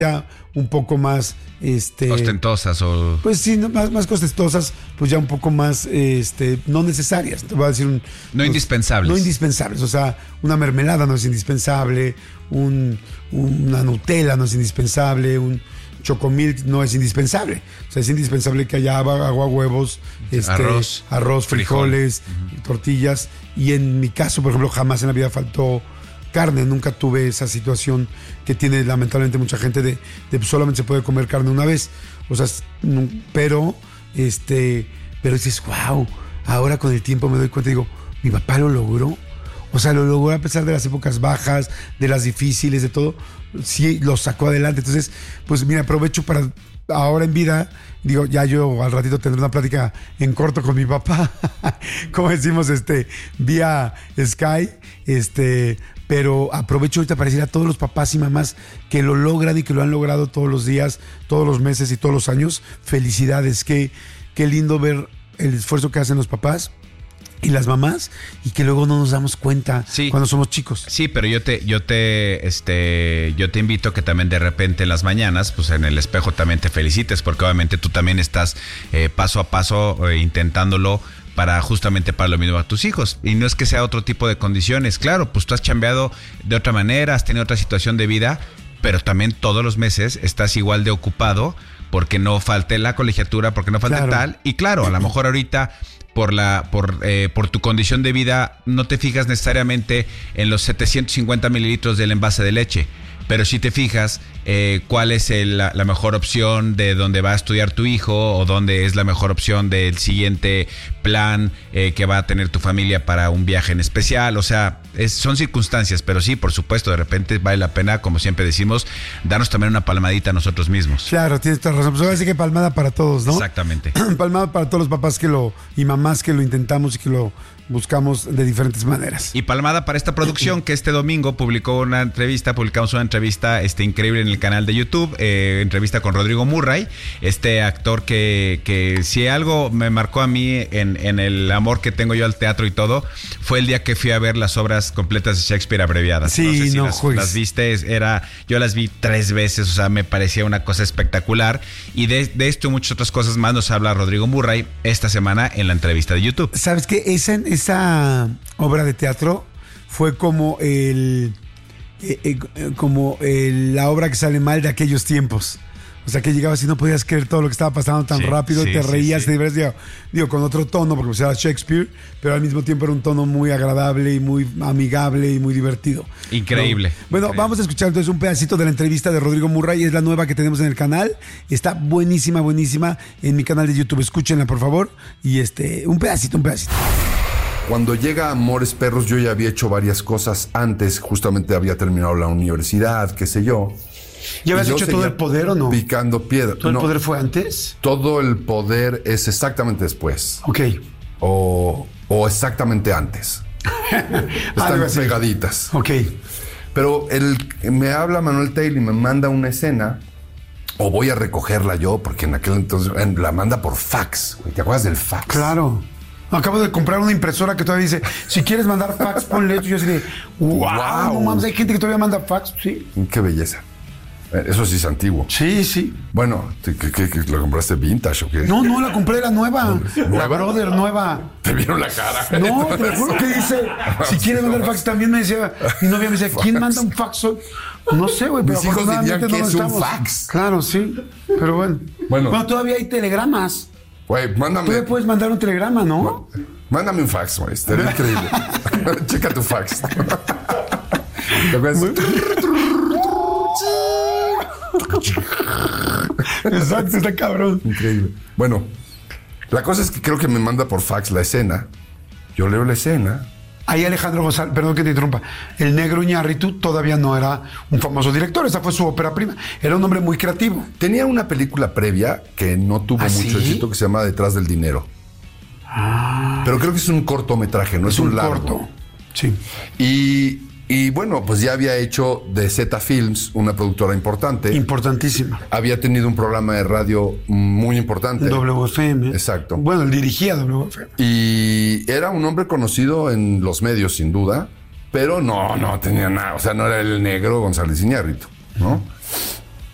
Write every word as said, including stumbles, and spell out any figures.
ya un poco más este ostentosas o pues sí, no, más, más costosas, pues ya un poco más este no necesarias, te voy a decir un, no los, indispensables. No indispensables, o sea, una mermelada no es indispensable, un, una Nutella no es indispensable, un Chocomilk no es indispensable. O sea, es indispensable que haya agua, agua huevos, este, arroz, arroz frijoles, frijol. uh-huh. tortillas. Y en mi caso, por ejemplo, jamás en la vida faltó carne. Nunca tuve esa situación que tiene lamentablemente mucha gente de, de solamente se puede comer carne una vez. O sea, no, pero, este, pero dices, wow, ahora con el tiempo me doy cuenta y digo, mi papá lo logró. O sea, lo logró a pesar de las épocas bajas, de las difíciles, de todo. Sí, lo sacó adelante. Entonces, pues mira, aprovecho para ahora en vida, digo, ya yo al ratito tendré una plática en corto con mi papá, como decimos, este, vía Sky, este, pero aprovecho ahorita para decir a todos los papás y mamás que lo logran y que lo han logrado todos los días, todos los meses y todos los años. Felicidades, qué, qué lindo ver el esfuerzo que hacen los papás y las mamás, y que luego no nos damos cuenta sí. cuando somos chicos. Sí, pero yo te, yo te, este, yo te invito a que también de repente en las mañanas, pues en el espejo también te felicites, porque obviamente tú también estás eh, paso a paso eh, intentándolo para justamente para lo mismo a tus hijos. Y no es que sea otro tipo de condiciones. Claro, pues tú has chambeado de otra manera, has tenido otra situación de vida, pero también todos los meses estás igual de ocupado porque no falte la colegiatura, porque no falte claro. tal. Y claro, a lo mejor ahorita por la por eh, por tu condición de vida no te fijas necesariamente en los setecientos cincuenta mililitros del envase de leche, pero si te fijas eh, cuál es el, la, la mejor opción de dónde va a estudiar tu hijo, o dónde es la mejor opción del siguiente plan eh, que va a tener tu familia para un viaje en especial. O sea, es, son circunstancias, pero sí, por supuesto, de repente vale la pena, como siempre decimos, darnos también una palmadita a nosotros mismos. Claro, tienes toda razón. Pues ahora sí que palmada para todos, ¿no? Exactamente. Palmada para todos los papás que lo y mamás que lo intentamos y que lo buscamos de diferentes maneras. Y palmada para esta producción que este domingo publicó una entrevista, publicamos una entrevista este, increíble en el canal de YouTube, eh, entrevista con Rodrigo Murray, este actor que, que si algo me marcó a mí en, en el amor que tengo yo al teatro y todo, fue el día que fui a ver las obras completas de Shakespeare abreviadas. Sí, no sé si no, las, las viste, era, yo las vi tres veces, o sea, me parecía una cosa espectacular, y de, de esto y muchas otras cosas más nos habla Rodrigo Murray esta semana en la entrevista de YouTube. ¿Sabes qué? Esa, esa obra de teatro fue como el eh, eh, como el, la obra que sale mal de aquellos tiempos. O sea, que llegabas y no podías creer todo lo que estaba pasando tan sí, rápido, sí, te reías, sí, sí. te divertías, digo, digo, con otro tono, porque pues era Shakespeare, pero al mismo tiempo era un tono muy agradable y muy amigable y muy divertido. Increíble. ¿No? Bueno, increíble. Vamos a escuchar entonces un pedacito de la entrevista de Rodrigo Murray, es la nueva que tenemos en el canal, está buenísima, buenísima en mi canal de YouTube, escúchenla por favor, y este, un pedacito, un pedacito. Cuando llega Amores Perros, yo ya había hecho varias cosas antes, justamente había terminado la universidad, qué sé yo. ¿Ya habías hecho todo el poder o no? Picando piedra. ¿Todo el no, poder fue antes? Todo el poder es exactamente después. Ok. O, o exactamente antes. Están pegaditas. Ok. Pero el, me habla Manuel Taylor y me manda una escena, o voy a recogerla yo, porque en aquel entonces la manda por fax. ¿Te acuerdas del fax? Claro. Acabo de comprar una impresora que todavía dice, si quieres mandar fax, ponle esto. Y yo así de, wow, wow, no mames, hay gente que todavía manda fax. Sí. Qué belleza. Eso sí es antiguo. Sí, sí. Bueno, ¿qué, qué, qué, ¿la compraste vintage o qué? No, no, la compré la nueva. ¿Nueva? La Brother nueva. ¿Te vieron la cara? No, te juro que dice, si quieres mandar fax, también me decía, mi novia me decía, ¿quién manda un fax hoy? No sé, güey, pero mis hijos dirían no que es estamos. un fax. Claro, sí, pero bueno. Bueno, bueno todavía hay telegramas. Güey, mándame. Tú le puedes mandar un telegrama, ¿no? Mándame un fax, güey, estaría increíble. Checa tu fax. ¿Te acuerdas? Exacto, está cabrón. Increíble. Bueno, la cosa es que creo que me manda por fax la escena. Yo leo la escena. Ahí Alejandro González, perdón que te interrumpa, el negro Iñárritu todavía no era un famoso director, esa fue su ópera prima, era un hombre muy creativo. Tenía una película previa que no tuvo ¿Ah, mucho sí? éxito, que se llama Detrás del Dinero. Ah, pero creo que es un cortometraje, no es, es un, un largo. corto. Sí. Y, y bueno, pues ya había hecho de Z Films una productora importante. Importantísima. Había tenido un programa de radio muy importante. W F M. Exacto. Bueno, él dirigía W F M. Y era un hombre conocido en los medios, sin duda, pero no, no tenía nada. O sea, no era el negro González Iñárritu, ¿no?